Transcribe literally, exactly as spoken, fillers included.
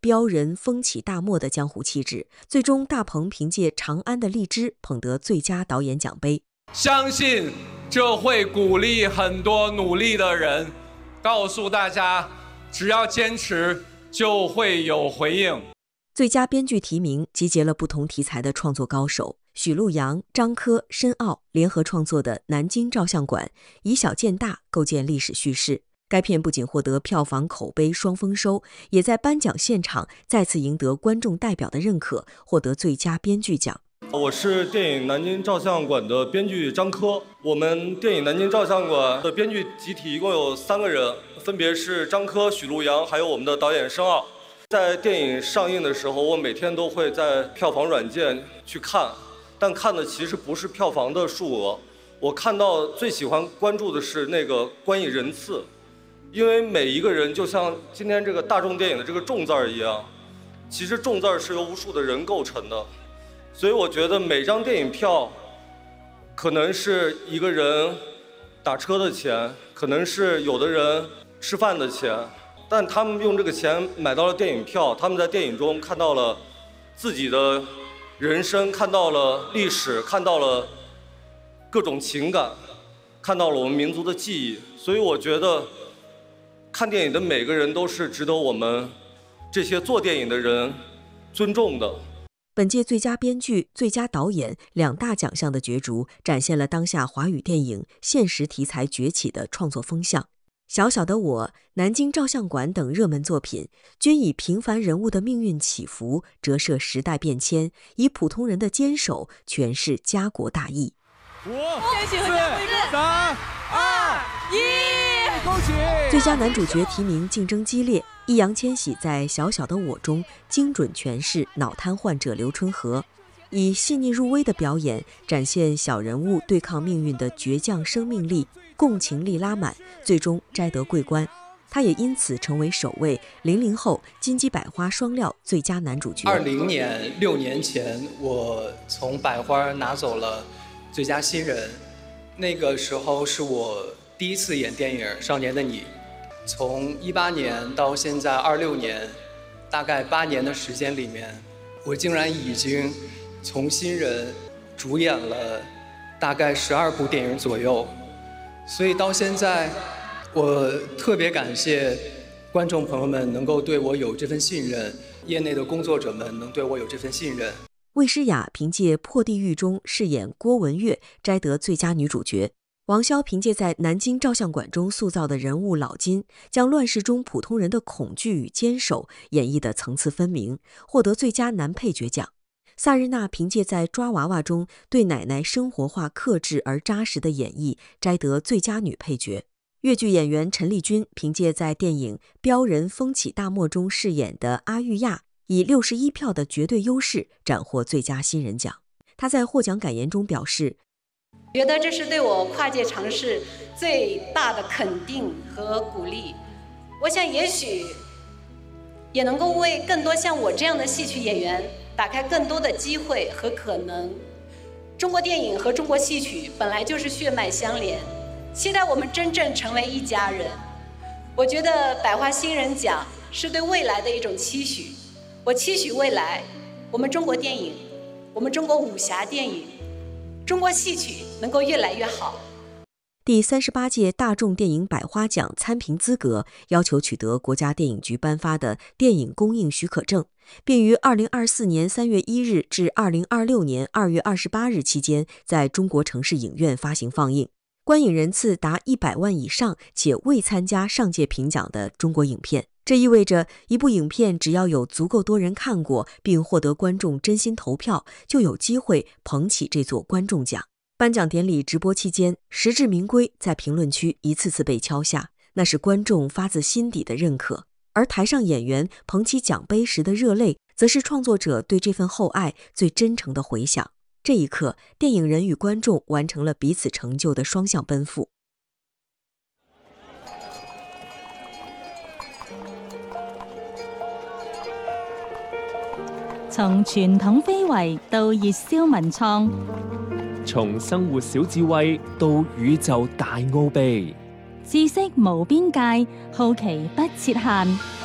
彪人风起大漠的江湖气质，最终大鹏凭借《长安的荔枝》捧得最佳导演奖杯。 相信这会鼓励很多努力的人，告诉大家，只要坚持，就会有回应。 最佳编剧提名集结了不同题材的创作高手，许陆阳、张科、申奥联合创作的《南京照相馆》以小见大，构建历史叙事。该片不仅获得票房口碑双丰收，也在颁奖现场再次赢得观众代表的认可，获得最佳编剧奖。 我是电影《南京照相馆》的编剧张科。我们电影《南京照相馆》的编剧集体一共有三个人，分别是张科、许陆阳，还有我们的导演申奥。在电影上映的时候，我每天都会在票房软件去看，但看的其实不是票房的数额，我看到最喜欢关注的是那个观影人次。因为每一个人就像今天这个大众电影的这个众字儿一样，其实众字儿是由无数的人构成的，所以我觉得每张电影票可能是一个人打车的钱，可能是有的人吃饭的钱，但他们用这个钱买到了电影票，他们在电影中看到了自己的人生，看到了历史，看到了各种情感，看到了我们民族的记忆。所以我觉得看电影的每个人都是值得我们这些做电影的人尊重的。 本届最佳编剧、最佳导演两大奖项的角逐，展现了当下华语电影现实题材崛起的创作风向。小小的我、南京照相馆等热门作品，均以平凡人物的命运起伏折射时代变迁，以普通人的坚守诠释家国大义。 五、四、三、二、一，恭喜！ 最佳男主角提名竞争激烈，易烊千玺在《小小的我》中精准诠释脑瘫患者刘春和，以细腻入微的表演展现小人物对抗命运的倔强生命力，共情力拉满，最终摘得桂冠。他也因此成为首位零零后金鸡百花双料最佳男主角。 二零年六年前，我从百花拿走了最佳新人，那个时候是我第一次演电影《少年的你》。从一八年到现在二六年，大概八年的时间里面，我竟然已经从新人主演了大概十二部电影左右。所以到现在，我特别感谢观众朋友们能够对我有这份信任，业内的工作者们能对我有这份信任。 魏诗雅凭借《破地狱》中饰演郭文月摘得最佳女主角，王骁凭借在《南京照相馆》中塑造的人物老金，将乱世中普通人的恐惧与坚守演绎得层次分明，获得最佳男配角奖。萨日娜凭借在《抓娃娃》中对奶奶生活化克制而扎实的演绎，摘得最佳女配角。粤剧演员陈丽君凭借在电影《彪人风起大漠》中饰演的阿玉亚，以六十一票的绝对优势斩获最佳新人奖。她在获奖感言中表示， 觉得这是对我跨界尝试最大的肯定和鼓励。我想也许也能够为更多像我这样的戏曲演员打开更多的机会和可能。中国电影和中国戏曲本来就是血脉相连，期待我们真正成为一家人。我觉得百花新人奖是对未来的一种期许，我期许未来我们中国电影，我们中国武侠电影，中国戏曲能够越来越好。 第三十八届大众电影百花奖参评资格要求取得国家电影局颁发的电影公映许可证，并于二零二四年三月一日至二零二六年二月二十八日期间在中国城市影院发行放映。观影人次达一百万以上且未参加上届评奖的中国影片，这意味着一部影片只要有足够多人看过并获得观众真心投票，就有机会捧起这座观众奖。颁奖典礼直播期间，实至名归在评论区一次次被敲下，那是观众发自心底的认可。而台上演员捧起奖杯时的热泪，则是创作者对这份厚爱最真诚的回响。这一刻，电影人与观众完成了彼此成就的双向奔赴。 從傳統非遺到熱銷文創， 從生活小智慧到宇宙大奧秘， 知識無邊界，好奇不設限。